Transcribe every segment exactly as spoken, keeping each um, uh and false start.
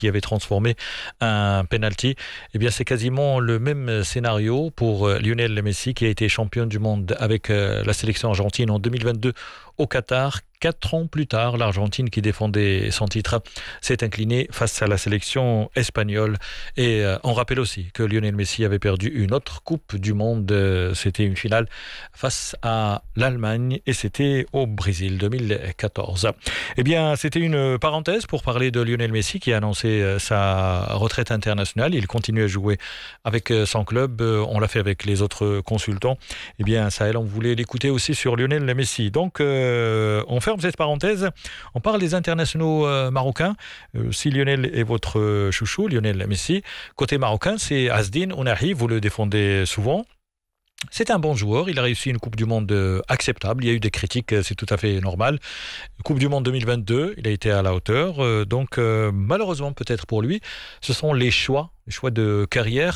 qui avait transformé un penalty. Eh bien, c'est quasiment le même scénario pour Lionel Messi, qui a été champion du monde avec la sélection argentine en deux mille vingt-deux au Qatar. Quatre ans plus tard, l'Argentine, qui défendait son titre, s'est inclinée face à la sélection espagnole. Et euh, on rappelle aussi que Lionel Messi avait perdu une autre Coupe du Monde. C'était une finale face à l'Allemagne et c'était au Brésil deux mille quatorze. Eh bien, c'était une parenthèse pour parler de Lionel Messi qui a annoncé sa retraite internationale. Il continue à jouer avec son club. On l'a fait avec les autres consultants. Eh bien, Sahel, on voulait l'écouter aussi sur Lionel Messi. Donc, euh, on fait cette parenthèse, on parle des internationaux euh, marocains. Euh, si Lionel est votre euh, chouchou, Lionel Messi, côté marocain, c'est Azdine Ounahi, vous le défendez souvent. C'est un bon joueur, il a réussi une Coupe du Monde euh, acceptable, il y a eu des critiques, c'est tout à fait normal. Coupe du Monde deux mille vingt-deux, il a été à la hauteur, euh, donc euh, malheureusement peut-être pour lui, ce sont les choix, les choix de carrière.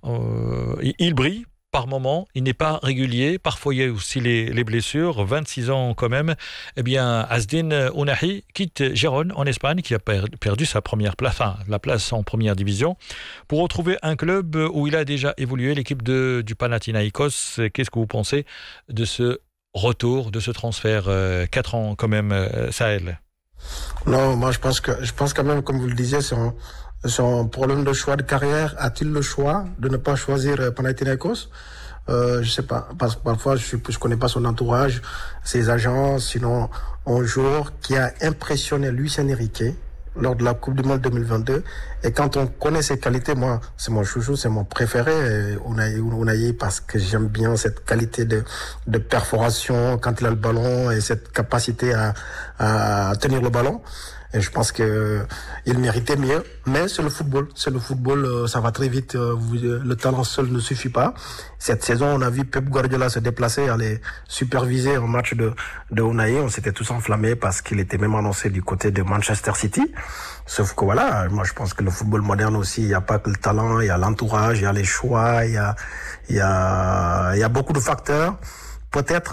Euh, il brille par moment, il n'est pas régulier, parfois il y a aussi les, les blessures, vingt-six ans quand même. Eh bien, Azdine Ounahi quitte Gérone en Espagne, qui a per- perdu sa première place, enfin, la place en première division, pour retrouver un club où il a déjà évolué, l'équipe de, du Panathinaikos. Qu'est-ce que vous pensez de ce retour, de ce transfert, euh, quatre ans quand même, euh, Sahel? Non, moi je pense que je pense quand même, comme vous le disiez, c'est un, c'est un problème de choix de carrière. A-t-il le choix de ne pas choisir Panathinaikos? Euh, je sais pas, parce que parfois je je connais pas son entourage, ses agents. Sinon, un joueur qui a impressionné Luis Enrique lors de la Coupe du Monde deux mille vingt-deux. Et quand on connaît ses qualités, moi, c'est mon chouchou, c'est mon préféré, Ounahi, Ounahi, parce que j'aime bien cette qualité de, de perforation quand il a le ballon et cette capacité à, à tenir le ballon. Et je pense que il méritait mieux, mais c'est le football. C'est le football, ça va très vite. Le talent seul ne suffit pas. Cette saison, on a vu Pep Guardiola se déplacer, aller superviser un match de de Ounahi. On s'était tous enflammés parce qu'il était même annoncé du côté de Manchester City. Sauf que voilà, moi je pense que le football moderne aussi, il y a pas que le talent, il y a l'entourage, il y a les choix, il y a il y a il y a beaucoup de facteurs. Peut-être